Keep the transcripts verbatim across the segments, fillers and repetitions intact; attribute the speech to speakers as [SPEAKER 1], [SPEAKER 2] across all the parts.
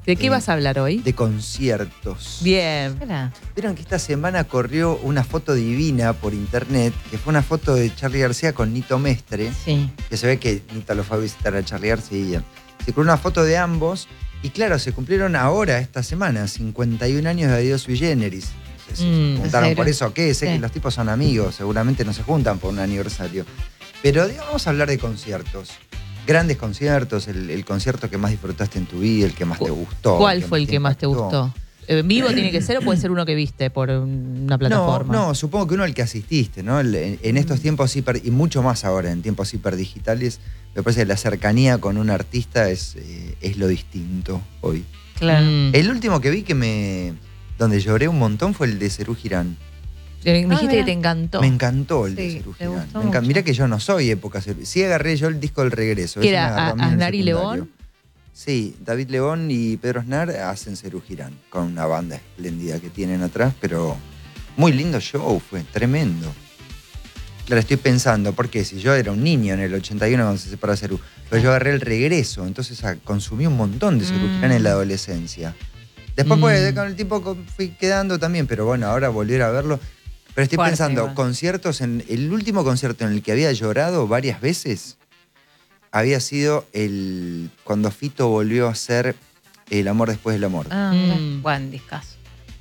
[SPEAKER 1] ¿De qué
[SPEAKER 2] eh,
[SPEAKER 1] vas a hablar hoy?
[SPEAKER 2] De conciertos.
[SPEAKER 1] Bien.
[SPEAKER 2] Vieron que esta semana corrió una foto divina por internet, que fue una foto de Charly García con Nito Mestre,
[SPEAKER 3] Sí.
[SPEAKER 2] que se ve que Nito lo fue a visitar a Charly García. Se corrió una foto de ambos y claro, se cumplieron ahora, esta semana, cincuenta y un años de Adiós Sui Generis. No sé si
[SPEAKER 1] Mm,
[SPEAKER 2] se juntaron
[SPEAKER 3] ¿en
[SPEAKER 2] por
[SPEAKER 3] serio?
[SPEAKER 2] eso, ¿qué? Sé
[SPEAKER 3] Sí.
[SPEAKER 2] que los tipos son amigos, seguramente no se juntan por un aniversario. Pero digamos, vamos a hablar de conciertos. Grandes conciertos, el, el concierto que más disfrutaste en tu vida, el que más te gustó.
[SPEAKER 1] ¿Cuál fue el que más te
[SPEAKER 2] impactó.
[SPEAKER 1] gustó? ¿En vivo tiene que ser o puede ser uno que viste por una plataforma?
[SPEAKER 2] No, no, supongo que uno al que asististe, ¿no? El- En, en estos tiempos hiper, y mucho más ahora, en tiempos hiperdigitales, me parece que la cercanía con un artista es, eh, es lo distinto hoy.
[SPEAKER 3] Claro.
[SPEAKER 1] Mm.
[SPEAKER 2] El último que vi que me. donde lloré un montón fue el de Serú Girán.
[SPEAKER 1] Me dijiste
[SPEAKER 3] mira.
[SPEAKER 1] que te encantó.
[SPEAKER 2] Me encantó el de
[SPEAKER 3] Sí,
[SPEAKER 2] Serú
[SPEAKER 3] te
[SPEAKER 2] Girán.
[SPEAKER 3] gustó
[SPEAKER 2] Me encan-
[SPEAKER 3] mucho.
[SPEAKER 2] Mirá que yo no soy época Serú. Sí agarré yo el disco del regreso.
[SPEAKER 1] ¿Qué
[SPEAKER 2] ese
[SPEAKER 1] era?
[SPEAKER 2] me agarró a mí en el
[SPEAKER 1] Aznar y
[SPEAKER 2] secundario.
[SPEAKER 1] León?
[SPEAKER 2] Sí, David León y Pedro Aznar hacen Serú Girán, con una banda espléndida que tienen atrás, pero muy lindo show, fue tremendo. Claro, estoy pensando, porque si yo era un niño en el ochenta y uno cuando se separó Serú, pero yo agarré el regreso, entonces ah, consumí un montón de Serú Girán en la adolescencia. Después,
[SPEAKER 1] Mm.
[SPEAKER 2] pues, con el tiempo co- fui quedando también, pero bueno, ahora volver a verlo. Pero estoy
[SPEAKER 3] Fuerte,
[SPEAKER 2] pensando,
[SPEAKER 3] igual.
[SPEAKER 2] conciertos, en el último concierto en el que había llorado varias veces había sido el cuando Fito volvió a hacer El amor después del amor.
[SPEAKER 3] Ah, mira.
[SPEAKER 1] Mm.
[SPEAKER 3] Buen discazo.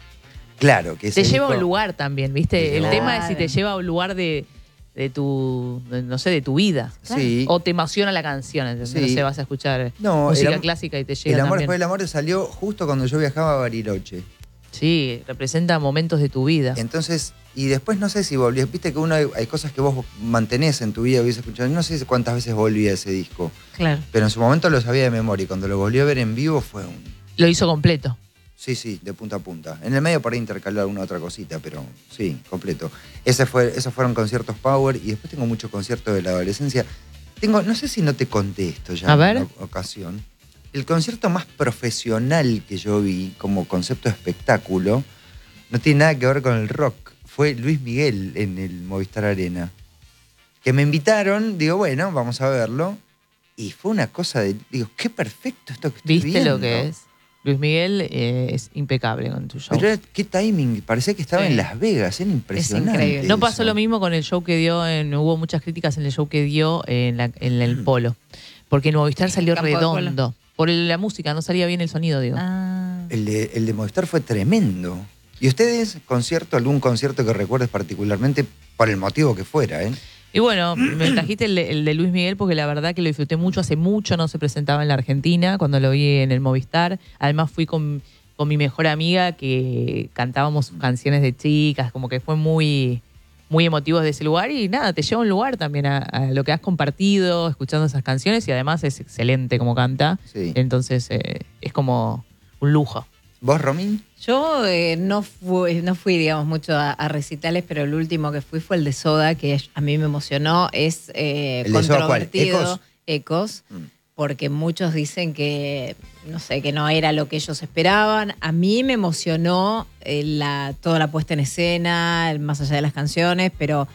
[SPEAKER 2] Claro, que
[SPEAKER 1] Te
[SPEAKER 2] ese
[SPEAKER 1] lleva a
[SPEAKER 2] disco-
[SPEAKER 1] un lugar también, ¿viste? El
[SPEAKER 2] Claro.
[SPEAKER 1] tema es si te lleva a un lugar de, de tu, de, no sé, de tu vida.
[SPEAKER 2] Sí.
[SPEAKER 1] O te emociona la canción, ¿entendés?
[SPEAKER 2] Sí.
[SPEAKER 1] No sé, vas a escuchar
[SPEAKER 2] No,
[SPEAKER 1] música
[SPEAKER 2] el am-
[SPEAKER 1] clásica y te llega
[SPEAKER 2] El amor
[SPEAKER 1] también.
[SPEAKER 2] después del amor salió justo cuando yo viajaba a Bariloche.
[SPEAKER 1] Sí, representa momentos de tu vida.
[SPEAKER 2] Entonces, y después no sé si volví. Viste que uno hay, hay cosas que vos mantenés en tu vida, hubiese escuchado. No sé cuántas veces volví a ese disco.
[SPEAKER 3] Claro.
[SPEAKER 2] Pero en su momento lo sabía de memoria y cuando lo volví a ver en vivo fue un.
[SPEAKER 1] Lo hizo completo.
[SPEAKER 2] Sí, sí, de punta a punta. En el medio por ahí intercaló alguna otra cosita, pero sí, completo. Ese fue, esos fueron conciertos Power y después tengo muchos conciertos de la adolescencia. Tengo, no sé si no te conté esto ya
[SPEAKER 1] A
[SPEAKER 2] en
[SPEAKER 1] ver.
[SPEAKER 2] una ocasión. El concierto más profesional que yo vi como concepto de espectáculo no tiene nada que ver con el rock. Fue Luis Miguel en el Movistar Arena. Que me invitaron, digo, bueno, vamos a verlo. Y fue una cosa de, digo, qué perfecto esto que estoy
[SPEAKER 1] ¿Viste
[SPEAKER 2] viendo.
[SPEAKER 1] lo que es? Luis Miguel eh, es impecable con tu show.
[SPEAKER 2] Pero era- qué timing, parecía que estaba
[SPEAKER 1] Sí.
[SPEAKER 2] en Las Vegas, era impresionante.
[SPEAKER 3] increíble.
[SPEAKER 1] No pasó
[SPEAKER 2] eso.
[SPEAKER 1] lo mismo con el show que dio, en, hubo muchas críticas en el show que dio en, la- en el Polo. Porque en Movistar salió
[SPEAKER 3] Campo de Polo.
[SPEAKER 1] redondo. Por el- la música, no salía bien el sonido, digo.
[SPEAKER 3] Ah.
[SPEAKER 2] El de, el de Movistar fue tremendo. ¿Y ustedes, concierto, algún concierto que recuerdes particularmente por el motivo que fuera, eh?
[SPEAKER 1] Y bueno, me trajiste el de, el de Luis Miguel porque la verdad que lo disfruté mucho. Hace mucho no se presentaba en la Argentina cuando lo vi en el Movistar. Además fui con, con mi mejor amiga que cantábamos sus canciones de chicas, como que fue muy, muy emotivo de ese lugar. Y nada, te lleva a un lugar también a, a lo que has compartido, escuchando esas canciones. Y además es excelente como canta.
[SPEAKER 2] Sí.
[SPEAKER 1] Entonces eh, es como un lujo.
[SPEAKER 2] ¿Vos, Romín?
[SPEAKER 3] Yo eh, no, fui, no fui, digamos, mucho a, a recitales, pero el último que fui fue el de Soda, que a mí me emocionó. Es eh,
[SPEAKER 2] ¿El de Soda cuál?
[SPEAKER 3] controvertido.
[SPEAKER 2] ¿Ecos?
[SPEAKER 3] Ecos,
[SPEAKER 2] Mm.
[SPEAKER 3] porque muchos dicen que, no sé, que no era lo que ellos esperaban. A mí me emocionó eh, la, toda la puesta en escena, el- más allá de las canciones, pero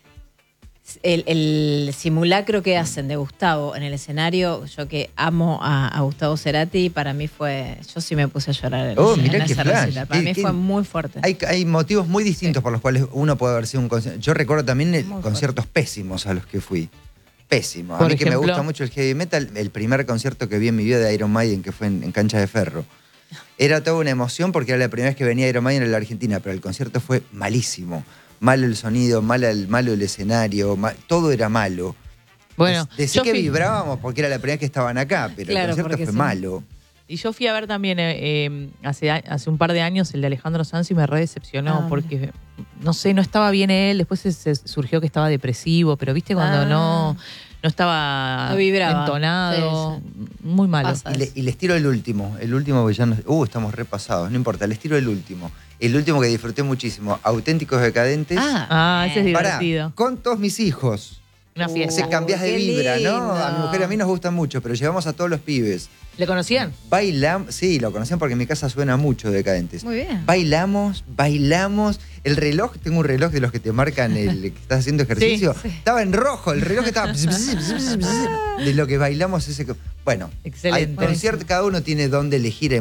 [SPEAKER 3] el, el simulacro que hacen de Gustavo en el escenario, yo que amo a, a Gustavo Cerati, para mí fue, yo sí me puse a llorar en,
[SPEAKER 2] Oh,
[SPEAKER 3] en
[SPEAKER 2] mirá qué
[SPEAKER 3] ese
[SPEAKER 2] flash.
[SPEAKER 3] recital. Para
[SPEAKER 2] Qué-
[SPEAKER 3] mí
[SPEAKER 2] qué-
[SPEAKER 3] fue muy fuerte.
[SPEAKER 2] Hay, hay motivos muy distintos por los cuales uno puede haber sido un concierto. Yo recuerdo también eh,
[SPEAKER 3] Muy
[SPEAKER 2] conciertos pésimos a los que fui. Pésimos. A
[SPEAKER 1] Por
[SPEAKER 2] mí que me
[SPEAKER 1] ejemplo.
[SPEAKER 2] gusta mucho el heavy metal, el primer concierto que vi en mi vida de Iron Maiden, que fue en, en Cancha de Ferro. Era toda una emoción porque era la primera vez que venía Iron Maiden en la Argentina, pero el concierto fue malísimo. Malo el sonido, malo el, malo el escenario, ma- todo era malo.
[SPEAKER 1] Bueno,
[SPEAKER 2] Decí
[SPEAKER 1] yo
[SPEAKER 2] que
[SPEAKER 1] fui-
[SPEAKER 2] vibrábamos porque era la primera vez que estaban acá, pero
[SPEAKER 3] Claro,
[SPEAKER 2] el concierto
[SPEAKER 3] porque
[SPEAKER 2] fue
[SPEAKER 3] sí.
[SPEAKER 2] malo.
[SPEAKER 1] Y yo fui a ver también eh, eh, hace, a- hace un par de años el de Alejandro Sanz y me re decepcionó
[SPEAKER 3] Ah,
[SPEAKER 1] porque, no sé, no estaba bien él, después se, se surgió que estaba depresivo, pero viste cuando
[SPEAKER 3] Ah.
[SPEAKER 1] no, no estaba
[SPEAKER 3] No vibraba.
[SPEAKER 1] entonado, muy malo.
[SPEAKER 3] Pasa.
[SPEAKER 2] Y, le- y les tiro el último, el último que ya no... Uh, estamos repasados, no importa, les tiro el último. El último que disfruté muchísimo, Auténticos Decadentes.
[SPEAKER 1] Ah, ese es
[SPEAKER 2] Pará,
[SPEAKER 1] divertido.
[SPEAKER 2] con todos mis hijos.
[SPEAKER 1] Una
[SPEAKER 3] Uh,
[SPEAKER 1] fiesta.
[SPEAKER 2] Se cambias de
[SPEAKER 3] qué
[SPEAKER 2] vibra, ¿no?
[SPEAKER 3] lindo.
[SPEAKER 2] A mi mujer y a mí nos gusta mucho, pero llevamos a todos los pibes.
[SPEAKER 1] ¿Le conocían?
[SPEAKER 2] Bailamos, sí, lo conocían porque en mi casa suena mucho Decadentes.
[SPEAKER 3] Muy bien.
[SPEAKER 2] Bailamos, bailamos. El reloj, tengo un reloj de los que te marcan el que estás haciendo ejercicio.
[SPEAKER 3] Sí.
[SPEAKER 2] Estaba en rojo, el reloj estaba bzz, bzz, bzz, bzz, bzz, de lo que bailamos ese. co- Bueno,
[SPEAKER 1] Excelente.
[SPEAKER 2] hay concierto, cada uno tiene dónde elegir.